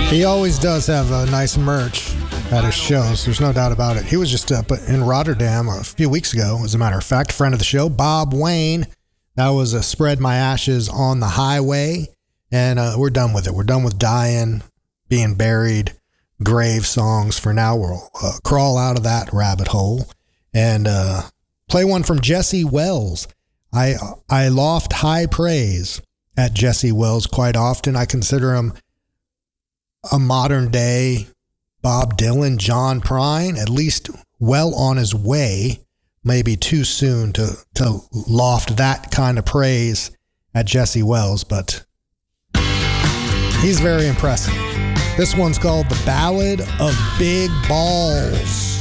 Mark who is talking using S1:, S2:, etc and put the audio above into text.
S1: He always does have a nice merch at his shows. There's no doubt about it. He was just up in Rotterdam a few weeks ago, as a matter of fact. Friend of the show, Bob Wayne. That was a Spread My Ashes on the Highway. And we're done with it. We're done with dying, being buried, grave songs. For now, we'll crawl out of that rabbit hole and play one from Jesse Wells. I loft high praise at Jesse Wells quite often. I consider him a modern day Bob Dylan, John Prine, at least well on his way. Maybe too soon to loft that kind of praise at Jesse Wells, but he's very impressive. This one's called The Ballad of Big Balls.